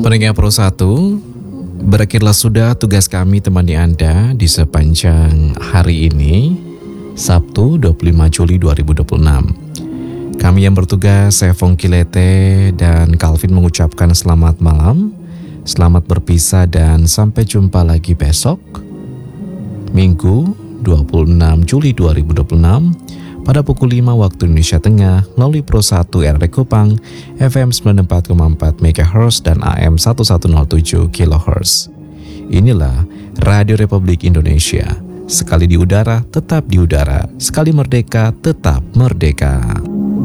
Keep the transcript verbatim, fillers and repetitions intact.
Pendengar Pro satu, berakhirlah sudah tugas kami temani Anda di sepanjang hari ini, Sabtu dua puluh lima Juli dua ribu dua puluh enam. Kami yang bertugas, saya Fongki Lete dan Calvin mengucapkan selamat malam, selamat berpisah dan sampai jumpa lagi besok, Minggu dua puluh enam Juli dua ribu dua puluh enam pada pukul lima waktu Indonesia Tengah melalui Pro satu R R Kupang F M sembilan puluh empat koma empat MHz dan A M seribu seratus tujuh kilohertz. Inilah Radio Republik Indonesia. Sekali di udara, tetap di udara. Sekali merdeka, tetap merdeka.